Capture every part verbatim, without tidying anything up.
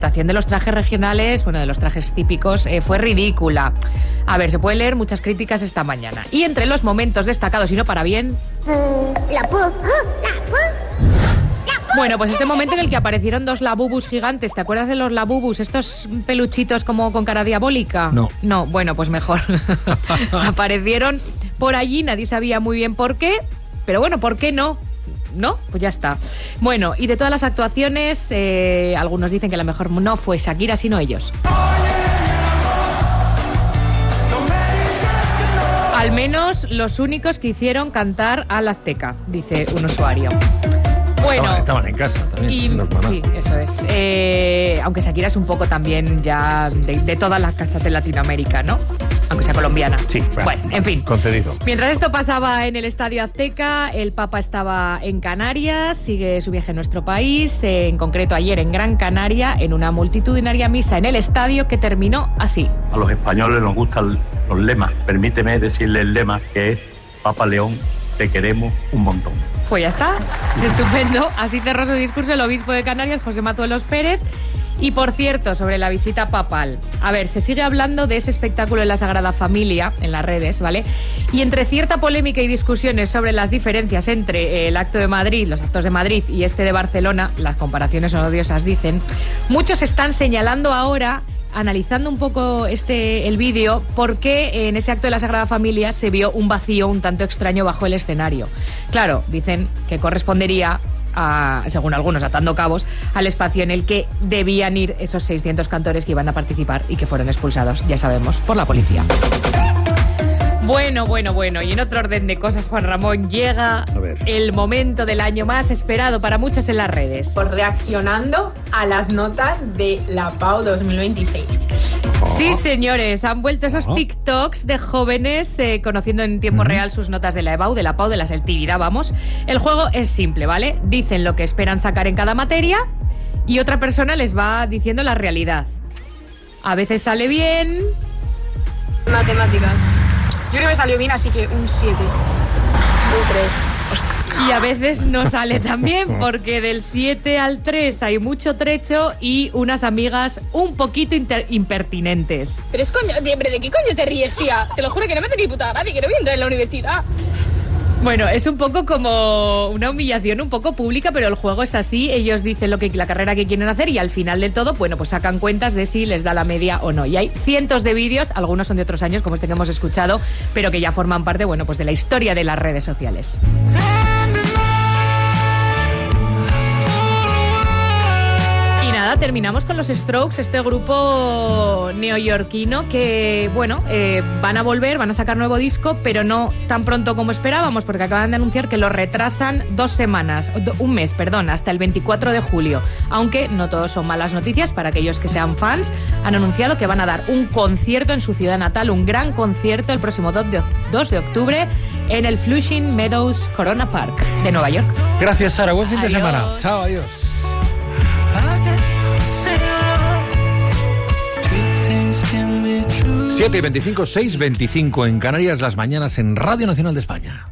La de los trajes regionales, bueno, de los trajes típicos, eh, fue ridícula. A ver, se puede leer muchas críticas esta mañana. Y entre los momentos destacados, y no para bien... La pu, la pu. Bueno, pues este momento en el que aparecieron dos labubus gigantes. ¿Te acuerdas de los labubus? Estos peluchitos como con cara diabólica. No. No, bueno, pues mejor. Aparecieron por allí, nadie sabía muy bien por qué, pero bueno, ¿por qué no? ¿No? Pues ya está. Bueno, y de todas las actuaciones, eh, algunos dicen que la mejor no fue Shakira, sino ellos. Al menos los únicos que hicieron cantar al Azteca, dice un usuario. Bueno, estaban, estaban en casa también. Y, no es sí, eso es. Eh, aunque Shakira es un poco también ya de, de todas las casas de Latinoamérica, ¿no? Aunque sea colombiana. Sí, bueno, bueno, en fin. Concedido. Mientras esto pasaba en el Estadio Azteca, el Papa estaba en Canarias, sigue su viaje en nuestro país, eh, en concreto ayer en Gran Canaria, en una multitudinaria misa en el estadio que terminó así. A los españoles nos gustan los lemas. Permíteme decirle el lema que es: Papa León, te queremos un montón. Pues ya está, estupendo. Así cerró su discurso el obispo de Canarias, José Matuelos Pérez. Y por cierto, sobre la visita papal, a ver, se sigue hablando de ese espectáculo en la Sagrada Familia, en las redes, ¿vale? Y entre cierta polémica y discusiones sobre las diferencias entre el acto de Madrid, los actos de Madrid y este de Barcelona, las comparaciones son odiosas, dicen, muchos están señalando ahora, analizando un poco este el vídeo, por qué en ese acto de la Sagrada Familia se vio un vacío un tanto extraño bajo el escenario. Claro, dicen que correspondería a, según algunos, atando cabos, al espacio en el que debían ir esos seiscientos cantores que iban a participar y que fueron expulsados, ya sabemos, por la policía. Bueno, bueno, bueno, y en otro orden de cosas, Juan Ramón, llega el momento del año más esperado para muchos en las redes. Por reaccionando a las notas de la Pau dos mil veintiséis. Oh. Sí, señores, han vuelto esos oh. TikToks de jóvenes eh, conociendo en tiempo uh-huh. real sus notas de la EBAU, de la Pau, de la selectividad, vamos. El juego es simple, ¿vale? Dicen lo que esperan sacar en cada materia y otra persona les va diciendo la realidad. A veces sale bien... Matemáticas. Yo creo que salió bien, así que un siete. Un tres. Y a veces no sale tan bien, porque del siete al tres hay mucho trecho y unas amigas un poquito inter- impertinentes. Pero es coño, ¿de qué coño te ríes, tía? Te lo juro que no me hace ni puta gracia, que no voy a entrar en la universidad. Bueno, es un poco como una humillación un poco pública, pero el juego es así. Ellos dicen lo que la carrera que quieren hacer y al final de todo, bueno, pues sacan cuentas de si les da la media o no. Y hay cientos de vídeos, algunos son de otros años, como este que hemos escuchado, pero que ya forman parte, bueno, pues de la historia de las redes sociales. Terminamos con los Strokes, este grupo neoyorquino que, bueno, eh, van a volver, van a sacar nuevo disco, pero no tan pronto como esperábamos, porque acaban de anunciar que lo retrasan dos semanas, un mes, perdón, hasta el veinticuatro de julio. Aunque no todos son malas noticias para aquellos que sean fans. Han anunciado que van a dar un concierto en su ciudad natal, un gran concierto el próximo dos de octubre en el Flushing Meadows Corona Park de Nueva York. Gracias, Sara. Buen fin adiós. de semana. Chao, adiós. siete y veinticinco, seis y veinticinco en Canarias, las mañanas en Radio Nacional de España.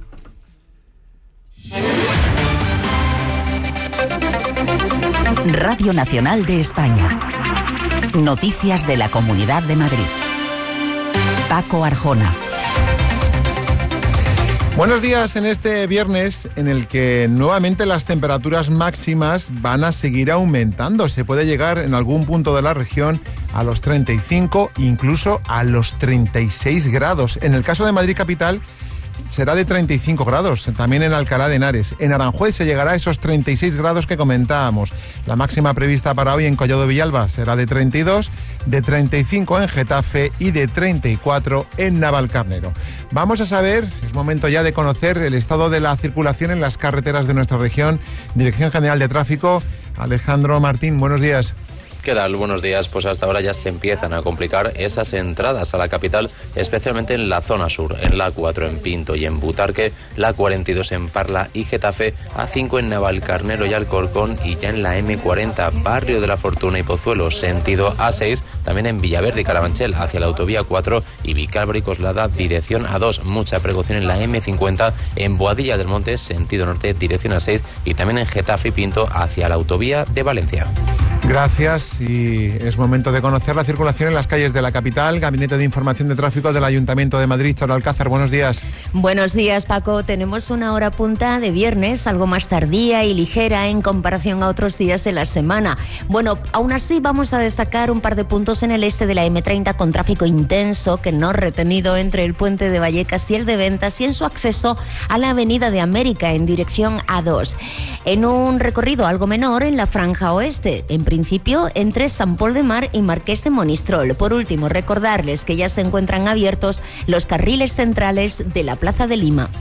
Radio Nacional de España. Noticias de la Comunidad de Madrid. Paco Arjona. Buenos días en este viernes en el que nuevamente las temperaturas máximas van a seguir aumentando. Se puede llegar en algún punto de la región a los treinta y cinco, incluso a los treinta y seis grados. En el caso de Madrid capital será de treinta y cinco grados, también en Alcalá de Henares. En Aranjuez se llegará a esos treinta y seis grados que comentábamos. La máxima prevista para hoy en Collado Villalba será de treinta y dos, de treinta y cinco en Getafe y de treinta y cuatro en Navalcarnero. Vamos a saber, es momento ya de conocer el estado de la circulación en las carreteras de nuestra región. Dirección General de Tráfico, Alejandro Martín, buenos días. ¿Qué tal? Buenos días. Pues hasta ahora ya se empiezan a complicar esas entradas a la capital, especialmente en la zona sur, en la A cuatro en Pinto y en Butarque, la cuarenta y dos en Parla y Getafe, A cinco en Navalcarnero y Alcorcón y ya en la eme cuarenta, Barrio de la Fortuna y Pozuelo, sentido A seis, también en Villaverde y Carabanchel hacia la autovía cuatro y Vicálvaro y Coslada dirección A dos. Mucha precaución en la eme cincuenta en Boadilla del Monte sentido norte dirección A seis y también en Getafe y Pinto hacia la autovía de Valencia. Gracias, y es momento de conocer la circulación en las calles de la capital. Gabinete de Información de Tráfico del Ayuntamiento de Madrid. Charo Alcázar, buenos días. Buenos días, Paco. Tenemos una hora punta de viernes, algo más tardía y ligera en comparación a otros días de la semana. Bueno, aún así vamos a destacar un par de puntos en el este de la eme treinta con tráfico intenso que no retenido entre el puente de Vallecas y el de Ventas y en su acceso a la avenida de América en dirección A dos. En un recorrido algo menor en la franja oeste, en principio entre San Pol de Mar y Marqués de Monistrol. Por último, recordarles que ya se encuentran abiertos los carriles centrales de la Plaza de Lima.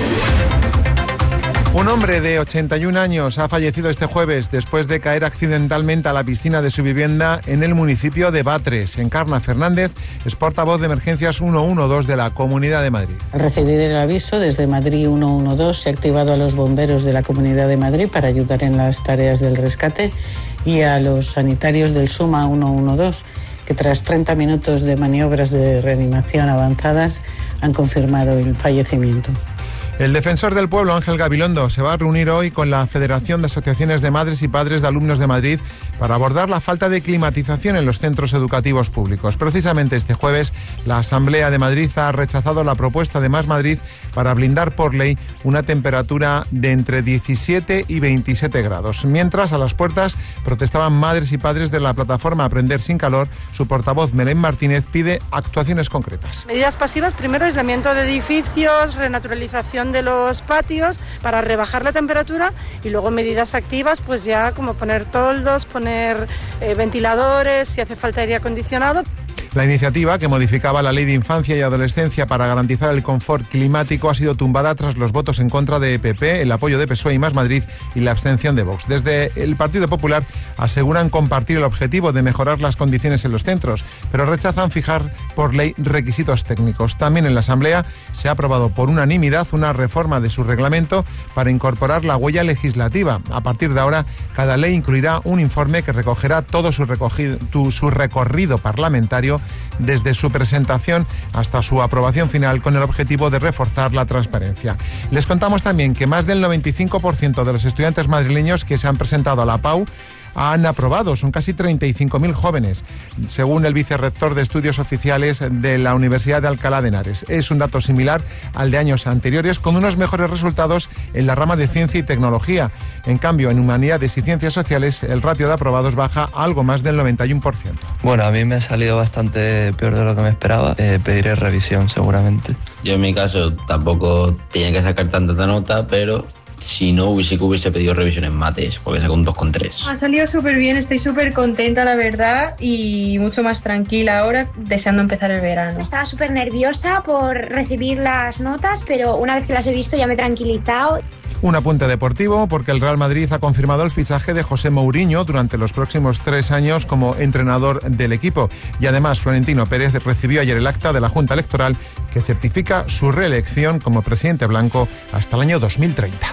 Un hombre de ochenta y un años ha fallecido este jueves después de caer accidentalmente a la piscina de su vivienda en el municipio de Batres. Encarna Fernández es portavoz de Emergencias ciento doce de la Comunidad de Madrid. Al recibir el aviso, desde Madrid ciento doce se ha activado a los bomberos de la Comunidad de Madrid para ayudar en las tareas del rescate y a los sanitarios del SUMA ciento doce, que tras treinta minutos de maniobras de reanimación avanzadas han confirmado el fallecimiento. El defensor del pueblo, Ángel Gabilondo, se va a reunir hoy con la Federación de Asociaciones de Madres y Padres de Alumnos de Madrid para abordar la falta de climatización en los centros educativos públicos. Precisamente este jueves, la Asamblea de Madrid ha rechazado la propuesta de Más Madrid para blindar por ley una temperatura de entre diecisiete y veintisiete grados. Mientras, a las puertas protestaban madres y padres de la plataforma Aprender sin Calor. Su portavoz, Belén Martínez, pide actuaciones concretas. Medidas pasivas, primero aislamiento de edificios, renaturalización de los patios para rebajar la temperatura, y luego medidas activas, pues ya como poner toldos, poner eh, ventiladores, si hace falta aire acondicionado. La iniciativa, que modificaba la Ley de Infancia y Adolescencia para garantizar el confort climático, ha sido tumbada tras los votos en contra de E P P, el apoyo de P S O E y Más Madrid y la abstención de Vox. Desde el Partido Popular aseguran compartir el objetivo de mejorar las condiciones en los centros, pero rechazan fijar por ley requisitos técnicos. También en la Asamblea se ha aprobado por unanimidad una reforma de su reglamento para incorporar la huella legislativa. A partir de ahora, cada ley incluirá un informe que recogerá todo su, recogido, su recorrido parlamentario desde su presentación hasta su aprobación final, con el objetivo de reforzar la transparencia. Les contamos también que más del noventa y cinco por ciento de los estudiantes madrileños que se han presentado a la P A U han aprobado. Son casi treinta y cinco mil jóvenes, según el vicerrector de Estudios Oficiales de la Universidad de Alcalá de Henares. Es un dato similar al de años anteriores, con unos mejores resultados en la rama de Ciencia y Tecnología. En cambio, en Humanidades y Ciencias Sociales, el ratio de aprobados baja a algo más del noventa y uno por ciento. Bueno, a mí me ha salido bastante peor de lo que me esperaba. Eh, pediré revisión, seguramente. Yo, en mi caso, tampoco tenía que sacar tanta nota, pero si no, hubiese, hubiese pedido revisión en mates, porque sacó un dos coma tres. Ha salido súper bien, estoy súper contenta, la verdad, y mucho más tranquila ahora, deseando empezar el verano. Estaba súper nerviosa por recibir las notas, pero una vez que las he visto ya me he tranquilizado. Un apunte deportivo, porque el Real Madrid ha confirmado el fichaje de José Mourinho durante los próximos tres años como entrenador del equipo. Y además, Florentino Pérez recibió ayer el acta de la Junta Electoral que certifica su reelección como presidente blanco hasta el año dos mil treinta.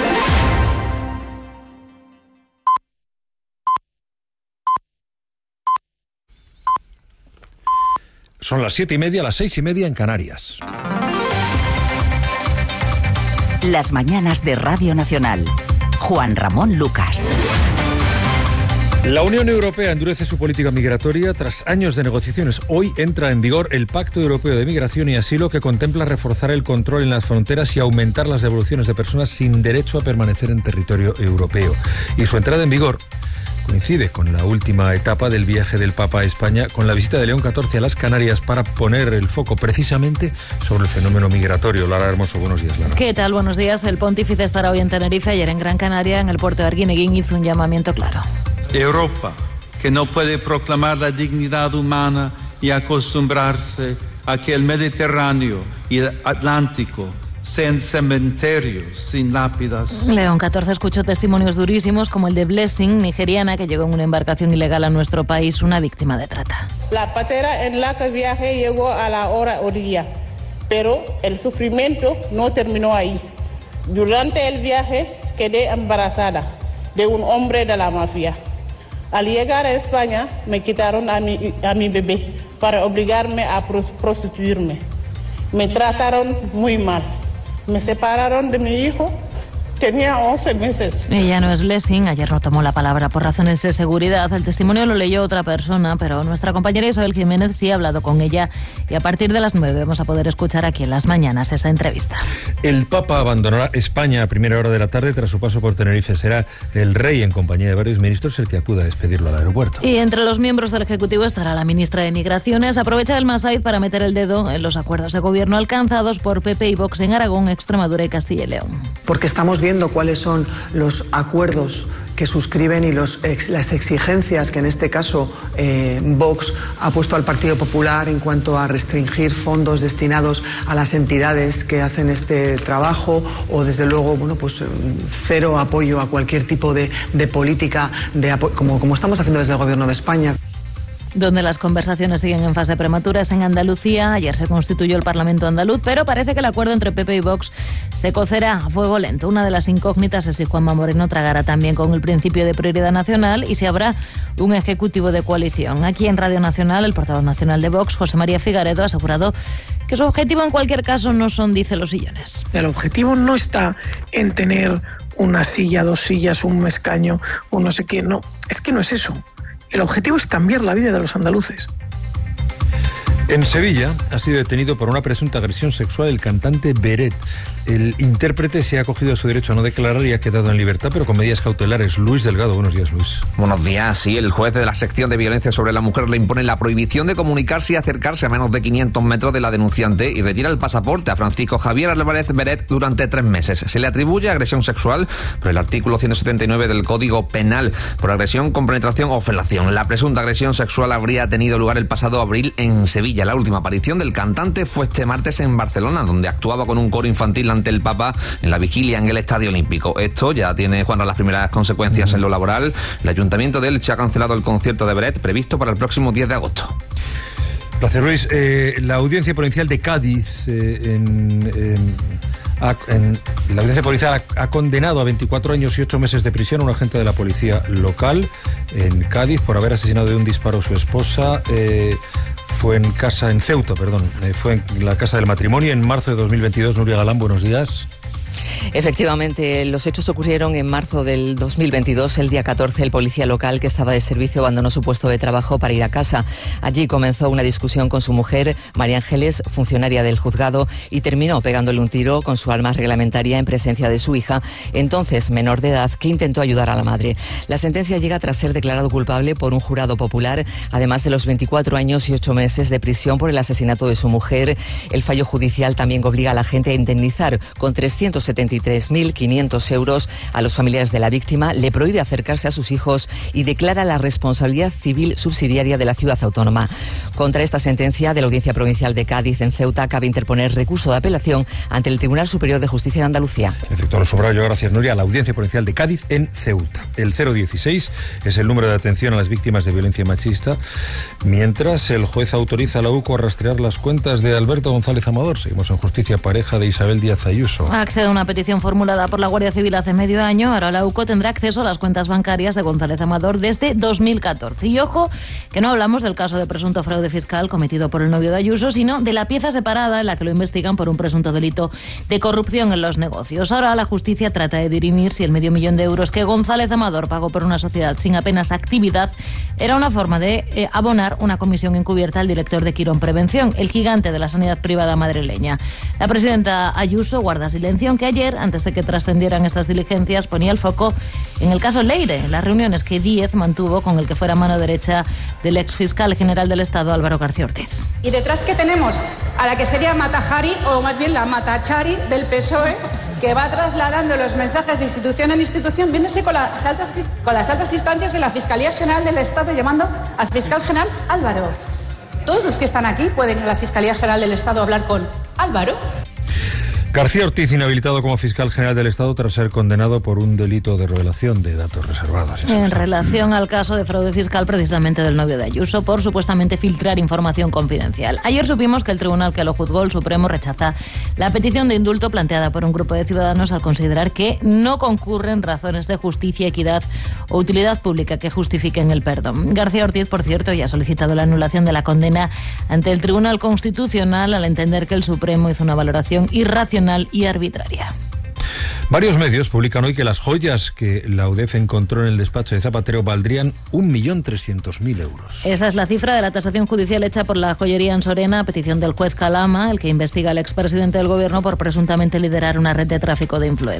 Son las siete y media, las seis y media en Canarias. Las mañanas de Radio Nacional. Juan Ramón Lucas. La Unión Europea endurece su política migratoria tras años de negociaciones. Hoy entra en vigor el Pacto Europeo de Migración y Asilo, que contempla reforzar el control en las fronteras y aumentar las devoluciones de personas sin derecho a permanecer en territorio europeo. Y su entrada en vigor coincide con la última etapa del viaje del Papa a España, con la visita de León catorce a las Canarias para poner el foco precisamente sobre el fenómeno migratorio. Lara Hermoso, buenos días, Lara. ¿Qué tal? Buenos días. El pontífice estará hoy en Tenerife. Ayer en Gran Canaria, en el puerto de Arguineguín, hizo un llamamiento claro. Europa, que no puede proclamar la dignidad humana y acostumbrarse a que el Mediterráneo y el Atlántico sean cementerios sin lápidas. León catorce escuchó testimonios durísimos como el de Blessing, nigeriana, que llegó en una embarcación ilegal a nuestro país, una víctima de trata. La patera en la que viajé llegó a la hora orilla, pero el sufrimiento no terminó ahí. Durante el viaje quedé embarazada de un hombre de la mafia. Al llegar a España me quitaron a mi, a mi bebé para obligarme a prostituirme. Me trataron muy mal. Me separaron de mi hijo. Tenía once meses. Ella no es Blessing, ayer no tomó la palabra por razones de seguridad. El testimonio lo leyó otra persona, pero nuestra compañera Isabel Jiménez sí ha hablado con ella y a partir de las nueve vamos a poder escuchar aquí en Las Mañanas esa entrevista. El Papa abandonará España a primera hora de la tarde tras su paso por Tenerife. Será el rey, en compañía de varios ministros, el que acuda a despedirlo al aeropuerto. Y entre los miembros del Ejecutivo estará la ministra de Migraciones. Aprovecha el Masaid para meter el dedo en los acuerdos de gobierno alcanzados por P P y Vox en Aragón, Extremadura y Castilla y León. Porque estamos viendo viendo cuáles son los acuerdos que suscriben y los, ex, las exigencias que en este caso eh, Vox ha puesto al Partido Popular en cuanto a restringir fondos destinados a las entidades que hacen este trabajo o desde luego bueno pues cero apoyo a cualquier tipo de, de política de apo- como, como estamos haciendo desde el Gobierno de España. Donde las conversaciones siguen en fase prematura es en Andalucía. Ayer se constituyó el Parlamento andaluz, pero parece que el acuerdo entre P P y Vox se cocerá a fuego lento. Una de las incógnitas es si Juanma Moreno tragará también con el principio de prioridad nacional y si habrá un ejecutivo de coalición. Aquí en Radio Nacional, el portavoz nacional de Vox, José María Figaredo, ha asegurado que su objetivo en cualquier caso no son, dice, los sillones. El objetivo no está en tener una silla, dos sillas, un escaño, o no sé qué, no, es que no es eso. El objetivo es cambiar la vida de los andaluces. En Sevilla ha sido detenido por una presunta agresión sexual el cantante Beret. El intérprete se ha acogido a su derecho a no declarar y ha quedado en libertad, pero con medidas cautelares. Luis Delgado, buenos días, Luis. Buenos días, sí. El juez de la sección de violencia sobre la mujer le impone la prohibición de comunicarse y acercarse a menos de quinientos metros de la denunciante y retira el pasaporte a Francisco Javier Álvarez Beret durante tres meses. Se le atribuye agresión sexual por el artículo ciento setenta y nueve del Código Penal, por agresión con penetración o felación. La presunta agresión sexual habría tenido lugar el pasado abril en Sevilla. La última aparición del cantante fue este martes en Barcelona, donde actuaba con un coro infantil ante el Papa en la vigilia en el Estadio Olímpico. Esto ya tiene, Juan, las primeras consecuencias en lo laboral. El Ayuntamiento de Elche ha cancelado el concierto de Beret previsto para el próximo diez de agosto. Gracias, Luis. Eh, la Audiencia Provincial de Cádiz eh, en... en... Ha, en, la audiencia policial ha, ha condenado a veinticuatro años y ocho meses de prisión a un agente de la policía local en Cádiz por haber asesinado de un disparo a su esposa. Eh, fue en casa, en Ceuta, perdón, eh, fue en la casa del matrimonio en marzo de dos mil veintidós. Nuria Galán, buenos días. Efectivamente, los hechos ocurrieron en marzo del dos mil veintidós. El día catorce, el policía local que estaba de servicio abandonó su puesto de trabajo para ir a casa. Allí comenzó una discusión con su mujer, María Ángeles, funcionaria del juzgado, y terminó pegándole un tiro con su arma reglamentaria en presencia de su hija, entonces menor de edad, que intentó ayudar a la madre. La sentencia llega tras ser declarado culpable por un jurado popular, además de los veinticuatro años y ocho meses de prisión por el asesinato de su mujer. El fallo judicial también obliga a la gente a indemnizar con trescientos setenta y tres mil quinientos euros a los familiares de la víctima, le prohíbe acercarse a sus hijos y declara la responsabilidad civil subsidiaria de la ciudad autónoma. Contra esta sentencia de la Audiencia Provincial de Cádiz en Ceuta cabe interponer recurso de apelación ante el Tribunal Superior de Justicia de Andalucía. Efecto lo subrayo, gracias, Nuria. La Audiencia Provincial de Cádiz en Ceuta. El cero dieciséis es el número de atención a las víctimas de violencia machista, mientras el juez autoriza a la U C O a rastrear las cuentas de Alberto González Amador. Seguimos en Justicia, pareja de Isabel Díaz Ayuso. Accede a una petición formulada por la Guardia Civil hace medio año. Ahora la U C O tendrá acceso a las cuentas bancarias de González Amador desde dos mil catorce. Y ojo, que no hablamos del caso de presunto fraude fiscal cometido por el novio de Ayuso, sino de la pieza separada en la que lo investigan por un presunto delito de corrupción en los negocios. Ahora la justicia trata de dirimir si el medio millón de euros que González Amador pagó por una sociedad sin apenas actividad era una forma de eh, abonar una comisión encubierta al director de Quirón Prevención, el gigante de la sanidad privada madrileña. La presidenta Ayuso guarda silencio, aunque ayer, antes de que trascendieran estas diligencias, ponía el foco en el caso Leire, las reuniones que Díez mantuvo con el que fuera mano derecha del ex fiscal general del Estado, Álvaro García Ortiz. Y detrás que tenemos a la que sería Matajari, o más bien la Matachari del P S O E, que va trasladando los mensajes de institución en institución, viéndose con las altas, con las altas instancias de la Fiscalía General del Estado, llamando al fiscal general Álvaro. Todos los que están aquí pueden en la Fiscalía General del Estado hablar con Álvaro. García Ortiz, inhabilitado como fiscal general del Estado tras ser condenado por un delito de revelación de datos reservados. En relación al caso de fraude fiscal precisamente del novio de Ayuso por supuestamente filtrar información confidencial. Ayer supimos que el tribunal que lo juzgó, el Supremo, rechaza la petición de indulto planteada por un grupo de ciudadanos al considerar que no concurren razones de justicia, equidad o utilidad pública que justifiquen el perdón. García Ortiz, por cierto, ya ha solicitado la anulación de la condena ante el Tribunal Constitucional al entender que el Supremo hizo una valoración irracional y arbitraria. Varios medios publican hoy que las joyas que la U D E F encontró en el despacho de Zapatero valdrían un millón trescientos mil euros. Esa es la cifra de la tasación judicial hecha por la joyería en Sorena a petición del juez Calama, el que investiga al expresidente del gobierno por presuntamente liderar una red de tráfico de influencias.